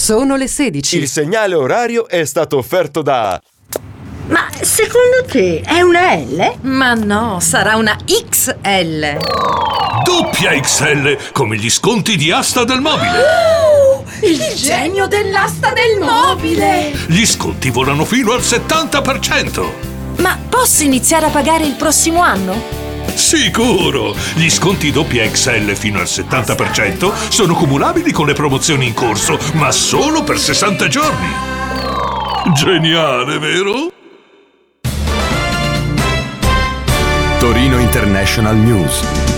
Sono le 16. Il segnale orario è stato offerto da... Ma secondo te è una L? Ma no, sarà una XL. Doppia XL, come gli sconti di Asta del Mobile. Il genio dell'asta del mobile! Gli sconti volano fino al 70%. Ma posso iniziare a pagare il prossimo anno? Sicuro! Gli sconti doppia XL fino al 70% sono cumulabili con le promozioni in corso, ma solo per 60 giorni. Geniale, vero? Torino International News.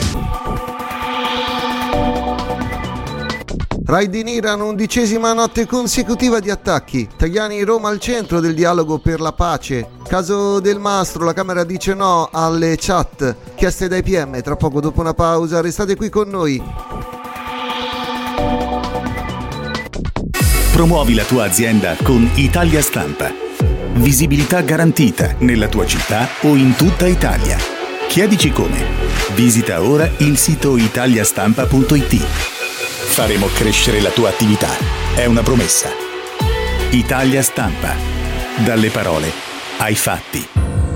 Raid in Iran, 11ª notte consecutiva di attacchi. Tajani, Roma al centro del dialogo per la pace. Caso Del Mastro, la Camera dice no alle chat chieste dai PM. Tra poco, dopo una pausa, restate qui con noi. Promuovi la tua azienda con Italia Stampa. Visibilità garantita nella tua città o in tutta Italia. Chiedici come. Visita ora il sito italiastampa.it. Faremo crescere la tua attività. È una promessa. Italia Stampa. Dalle parole ai fatti.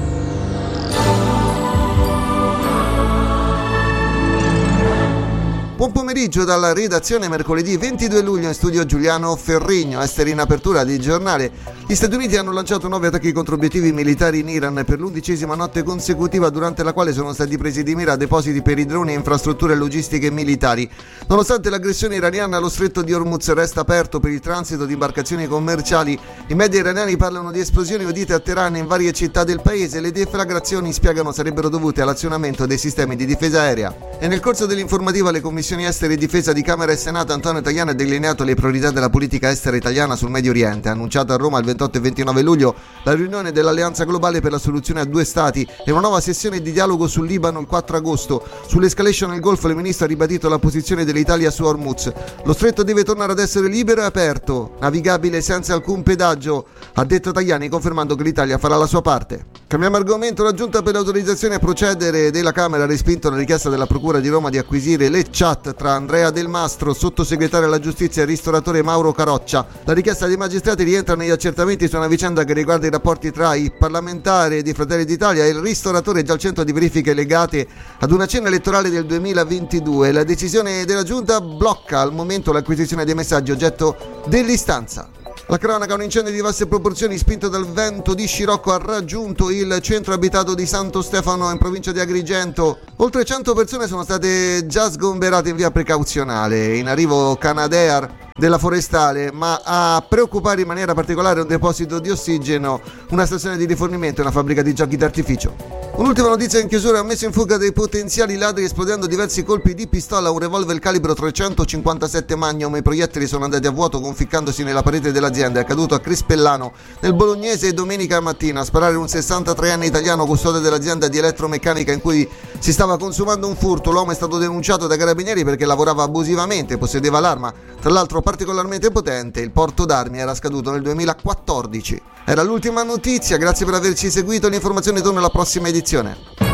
Buon pomeriggio dalla redazione, mercoledì 22 luglio in studio Giuliano Ferrigno. Esteri in apertura di giornale. Gli Stati Uniti hanno lanciato 9 attacchi contro obiettivi militari in Iran per l'11ª notte consecutiva, durante la quale sono stati presi di mira depositi per i droni e infrastrutture logistiche militari. Nonostante l'aggressione iraniana, lo stretto di Hormuz resta aperto per il transito di imbarcazioni commerciali. I media iraniani parlano di esplosioni udite a Teheran in varie città del paese. Le deflagrazioni, spiegano, sarebbero dovute all'azionamento dei sistemi di difesa aerea. E nel corso dell'informativa alle commissioni esteri e difesa di Camera e Senato, Antonio Tajani ha delineato le priorità della politica estera italiana sul Medio Oriente. Ha annunciato a Roma il 28 e 29 luglio la riunione dell'Alleanza Globale per la soluzione a due stati e una nuova sessione di dialogo sul Libano il 4 agosto. Sull'escalation nel Golfo, il ministro ha ribadito la posizione dell'Italia su Hormuz. Lo stretto deve tornare ad essere libero e aperto, navigabile senza alcun pedaggio, ha detto Tajani, confermando che l'Italia farà la sua parte. Cambiamo argomento. La Giunta per l'autorizzazione a procedere della Camera ha respinto la richiesta della Procura di Roma di acquisire le chat tra Andrea Del Mastro, sottosegretario alla giustizia, e il ristoratore Mauro Caroccia. La richiesta dei magistrati rientra negli accertamenti su una vicenda che riguarda i rapporti tra il parlamentare di Fratelli d'Italia e il ristoratore, già al centro di verifiche legate ad una cena elettorale del 2022. La decisione della Giunta blocca al momento l'acquisizione dei messaggi oggetto dell'istanza. La cronaca: un incendio di vaste proporzioni spinto dal vento di scirocco ha raggiunto il centro abitato di Santo Stefano in provincia di Agrigento. Oltre 100 persone sono state già sgomberate in via precauzionale. In arrivo Canadair della Forestale, ma a preoccupare in maniera particolare un deposito di ossigeno, una stazione di rifornimento e una fabbrica di giochi d'artificio. Un'ultima notizia in chiusura: ha messo in fuga dei potenziali ladri esplodendo diversi colpi di pistola, un revolver calibro 357 Magnum. I proiettili sono andati a vuoto conficcandosi nella parete dell'azienda. È accaduto a Crispellano, nel Bolognese, domenica mattina. A sparare un 63enne italiano, custode dell'azienda di elettromeccanica in cui si stava consumando un furto. L'uomo è stato denunciato dai carabinieri perché lavorava abusivamente, possedeva l'arma, tra l'altro particolarmente potente. Il porto d'armi era scaduto nel 2014. Era l'ultima notizia, grazie per averci seguito. L'informazione torna alla prossima edizione.